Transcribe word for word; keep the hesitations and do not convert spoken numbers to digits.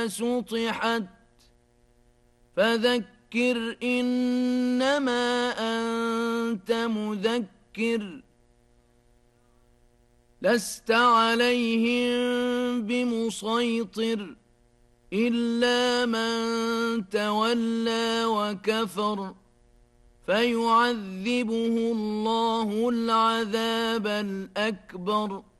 إذا سطحت فذكر إنما أنت مذكر لست عليهم بمسيطر إلا من تولى وكفر فيعذبه الله العذاب الأكبر